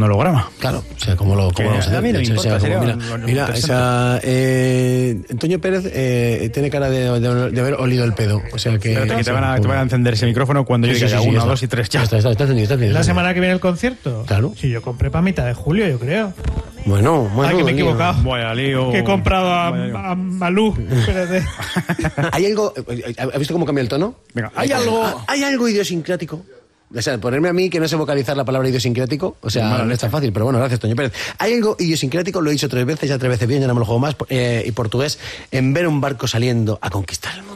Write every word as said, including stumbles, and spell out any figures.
un holograma. Claro, o sea, ¿cómo lo cómo vamos a hacer? A mí no me O sea, importa, como, sería mira, un- mira, esa, eh, Antonio Pérez eh, tiene cara de, de, de haber olido el pedo. O sea que... Espérate que te van, a, te van a encender ese micrófono cuando yo Sí, diga sí, ya sí, uno, ya dos está. y tres, ya. Ya está, está, está encendido, está encendido. ¿La semana que viene el concierto? Claro. Sí, yo compré para mitad de julio, yo creo. Bueno, bueno. Ay, que me he lío. equivocado. Vaya lío. Que he comprado a, Vaya lío. a Malú. Espérate. ¿Hay algo... ¿Has visto cómo cambia el tono? Venga, hay algo... ¿Hay algo idiosincrático? O sea, ponerme a mí que no sé vocalizar la palabra idiosincrático, o sea, Mala no es tan fácil, pero bueno, gracias, Toño Pérez. Hay algo idiosincrático, lo he dicho tres veces, ya tres veces bien, ya no me lo juego más, eh, y portugués, en ver un barco saliendo a conquistar el mundo.